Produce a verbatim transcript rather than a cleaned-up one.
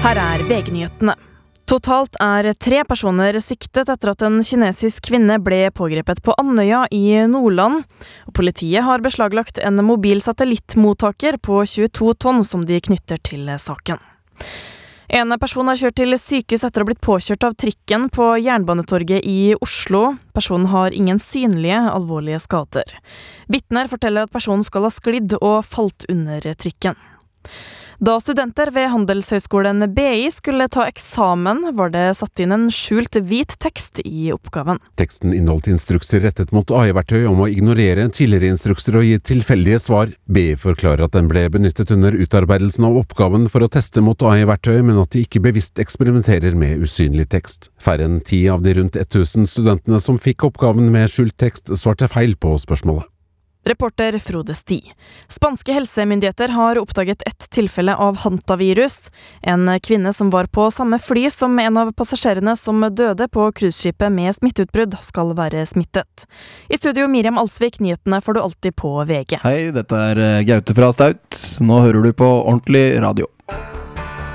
Her er V G-nyhetene. Totalt er tre personer siktet etter at en kinesisk kvinne ble pågrepet på Andøya i Nordland. Og politiet har beslaglagt en mobil satellittmottaker på tjueto tonn som de knytter til saken. En person er kjørt til sykehus etter å ha blitt påkjørt av trikken på Jernbanetorget i Oslo. Personen har ingen synlige alvorlige skader. Vitner forteller at personen skal ha sklidd og falt under trikken. Da studenter ved Handelshøyskolen B I skulle ta eksamen, var det satt inn en skjult hvit tekst i oppgaven. Teksten inneholdt instrukser rettet mot A I-verktøy om å ignorere tidligere instrukser og gi tilfeldige svar. B I forklarer at den ble benyttet under utarbeidelsen av oppgaven for å teste mot A I-verktøy, men at de ikke bevisst eksperimenterer med usynlig tekst. Færre enn ti av de rundt tusen studentene som fikk oppgaven med skjult tekst, svarte feil på spørsmålet. Reporter Frode Sti. Spanske helsemyndigheter har oppdaget ett tilfelle av hantavirus. En kvinne som var på samme fly som en av passasjerene som døde på cruiseskipet med smitteutbrudd, skal være smittet. I studio Miriam Alsvik, nyhetene får du alltid på V G. Hei, dette er Gaute fra Staut. Nå hører du på Ordentlig Radio.